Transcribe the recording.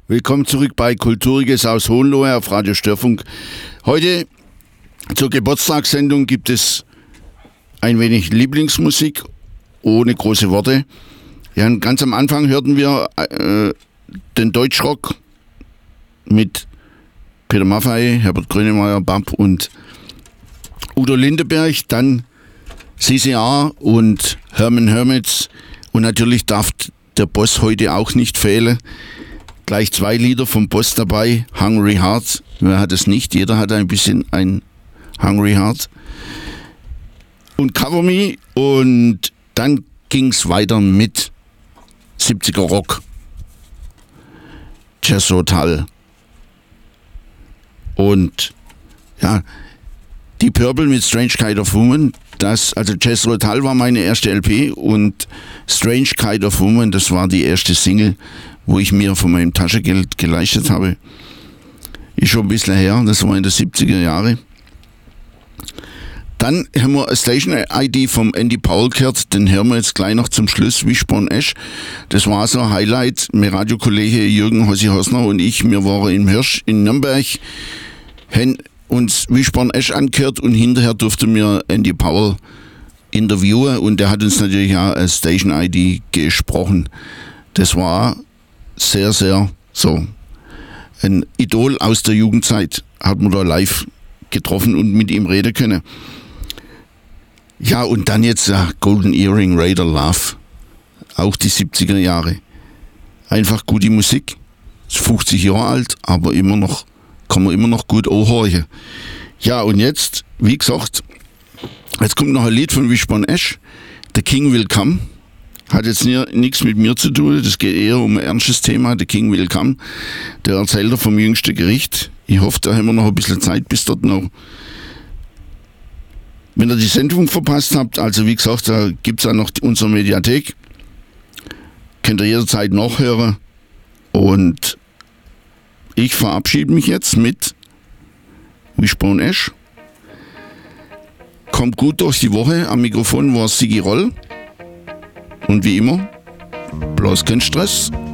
Willkommen zurück bei Kulturiges aus Hohenlohe auf Radio Störfunk. Heute zur Geburtstagssendung gibt es ein wenig Lieblingsmusik ohne große Worte. Ja, ganz am Anfang hörten wir den Deutschrock mit Peter Maffay, Herbert Grönemeyer, Bab und Udo Lindenberg, dann CCR und Herman Hermits und natürlich darf der Boss heute auch nicht fehlen. Gleich 2 Lieder vom Boss dabei, Hungry Heart. Wer hat es nicht? Jeder hat ein bisschen ein Hungry Heart. Und Cover Me. Und dann ging es weiter mit 70er Rock. Jethro Tull. Und ja, die Purple mit Strange Kind of Woman. Also Jethro Tull war meine erste LP und Strange Kind of Woman, das war die erste Single, wo ich mir von meinem Taschengeld geleistet habe. Ist schon ein bisschen her, das war in den 70er Jahren. Dann haben wir eine Station-ID vom Andy Powell gehört, den hören wir jetzt gleich noch zum Schluss, Wishbone Ash. Das war so ein Highlight. Mein Radiokollege Jürgen Hossi Hosner und ich, wir waren im Hirsch in Nürnberg, haben uns Wishbone Ash angehört und hinterher durften wir Andy Powell interviewen und der hat uns natürlich auch eine Station-ID gesprochen. Das war sehr, sehr so ein Idol aus der Jugendzeit, hat man da live getroffen und mit ihm reden können. Ja, und dann jetzt Golden Earring Raider Love, auch die 70er Jahre. Einfach gute Musik, ist 50 Jahre alt, aber immer noch, kann man immer noch gut anhören. Ja, und jetzt, wie gesagt, jetzt kommt noch ein Lied von Wishbone Ash, The King Will Come. Hat jetzt nichts mit mir zu tun, das geht eher um ein ernstes Thema, The King Will Come. Der Erzähler vom jüngsten Gericht. Ich hoffe, da haben wir noch ein bisschen Zeit bis dort noch. Wenn ihr die Sendung verpasst habt, also wie gesagt, da gibt es auch noch unsere Mediathek. Könnt ihr jederzeit nachhören. Und ich verabschiede mich jetzt mit Wishbone Ash. Kommt gut durch die Woche. Am Mikrofon war Sigi Roll. Und wie immer, bloß kein Stress.